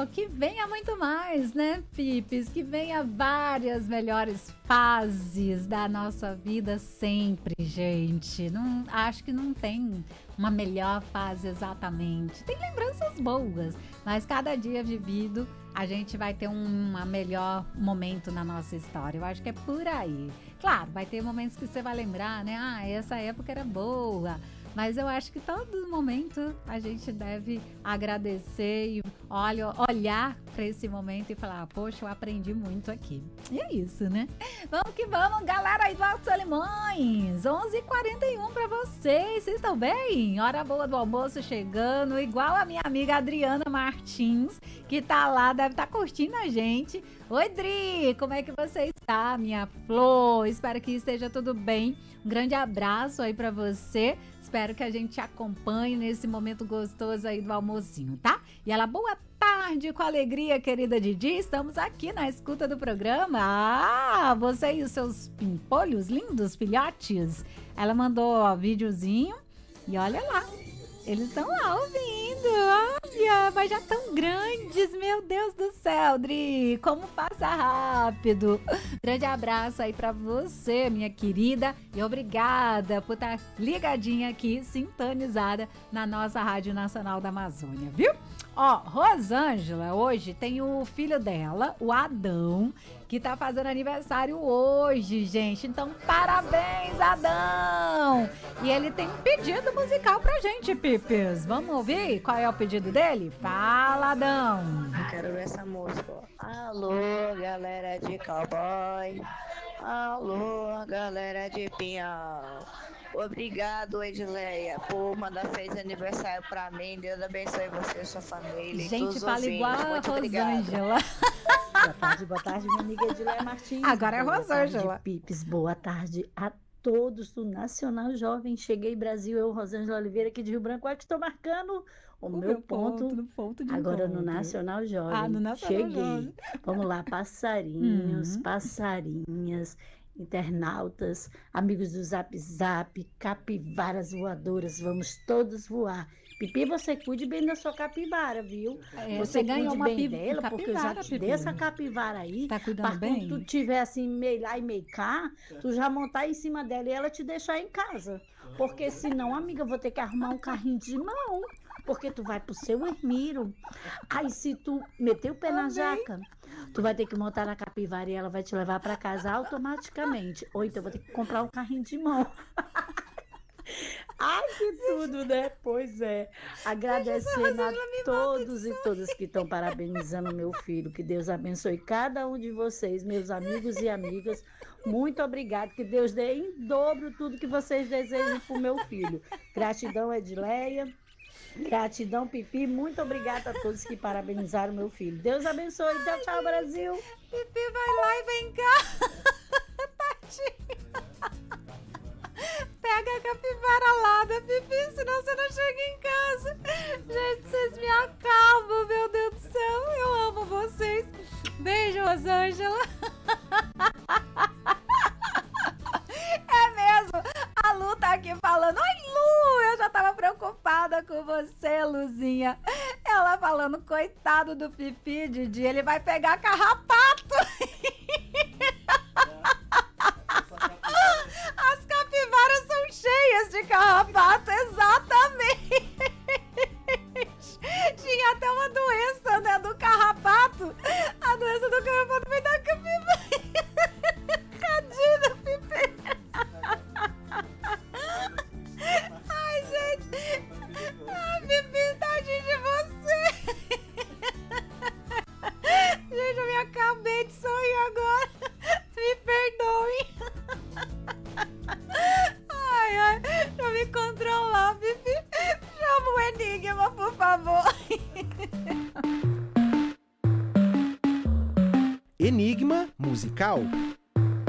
que venha muito mais, né, Pipes? Que venha várias melhores fases da nossa vida sempre, gente. Não, acho que não tem uma melhor fase exatamente. Tem lembranças boas, mas cada dia vivido a gente vai ter um melhor momento na nossa história. Eu acho que é por aí. Claro, vai ter momentos que você vai lembrar, né? Ah, essa época era boa. Mas eu acho que todo momento a gente deve agradecer e olhar para esse momento e falar, poxa, eu aprendi muito aqui. E é isso, né? Vamos que vamos, galera aí do Alto Solimões. 11h41 para vocês. Vocês estão bem? Hora boa do almoço chegando, igual a minha amiga Adriana Martins, que tá lá, deve estar curtindo a gente. Oi, Dri, como é que você está, minha flor? Espero que esteja tudo bem. Um grande abraço aí para você. Espero que a gente te acompanhe nesse momento gostoso aí do almocinho, tá? E ela, boa tarde, com alegria, querida Didi. Estamos aqui na escuta do programa. Ah, você e os seus pimpolhos lindos, filhotes. Ela mandou ó, videozinho e olha lá. Eles estão lá ouvindo, olha, mas já tão grandes, meu Deus do céu, Dri, como passa rápido. Grande abraço aí pra você, minha querida, e obrigada por estar ligadinha aqui, sintonizada na nossa Rádio Nacional da Amazônia, viu? Ó, Rosângela, hoje tem o filho dela, o Adão, que tá fazendo aniversário hoje, gente. Então, parabéns, Adão! E ele tem um pedido musical pra gente, Pipes. Vamos ouvir qual é o pedido dele? Fala, Adão! Eu quero ver essa música, ó. Alô, galera de cowboy. Alô, galera de pinhal. Obrigado, Edileia, por mandar feliz aniversário pra mim. Deus abençoe você e sua família. Gente, fala igual a Rosângela. Boa tarde, minha amiga Edileia Martins. Agora é boa Rosângela. Tarde, Pipes. Boa tarde a todos do Nacional Jovem. Cheguei, Brasil, eu, Rosângela Oliveira, aqui de Rio Branco. Aqui estou marcando o meu ponto no ponto de agora encontro. no Nacional Jovem. Ah, no Nacional Cheguei. Jovem. Vamos lá, passarinhos, passarinhas, internautas, amigos do Zap Zap, capivaras voadoras, vamos todos voar. Pipi, você cuide bem da sua capivara, viu? Você ganhou cuide uma bem dela, porque eu já te dei essa capivara aí. Tá cuidando para bem? quando tu tiver assim, meio lá e meio cá, tu já montar em cima dela e ela te deixar em casa. Porque senão, amiga, eu vou ter que arrumar um carrinho de mão. Porque tu vai pro seu Hermiro. Aí se tu meter o pé na jaca, tu vai ter que montar na capivara e ela vai te levar para casa automaticamente. Ou então eu vou ter que comprar um carrinho de mão. Ai, que tudo, né? Pois é. Agradecendo a todos e todas que estão parabenizando meu filho. Que Deus abençoe cada um de vocês, meus amigos e amigas. Muito obrigada. Que Deus dê em dobro tudo que vocês desejam pro meu filho. Gratidão, Edileia. Gratidão, Pipi. Muito obrigada a todos que parabenizaram meu filho. Deus abençoe. Tchau, tchau, Brasil. Pipi, vai lá e vem cá. Tadinho. Pega a capivara lá da Pipi, senão você não chega em casa. Gente, vocês me acalmam, meu Deus do céu. Eu amo vocês. Beijo, Rosângela. É mesmo. A Lu tá aqui falando. Oi, Lu, eu já tava preocupada com você, Luzinha. Ela falando, coitado do Pipi, Didi, ele vai pegar carrapato. As capivaras são cheias de carrapato, exatamente. Tinha até uma doença, né, do carrapato. A doença do carrapato vem da capivara. Tadinho do Pipi. Ai, gente. Ai, Pipi, tadinho de você. Gente, eu me acabei de sorrir agora. Me perdoem. Ai, ai, deixa eu me controlar, Pipi. Chama o Enigma, por favor. Enigma musical.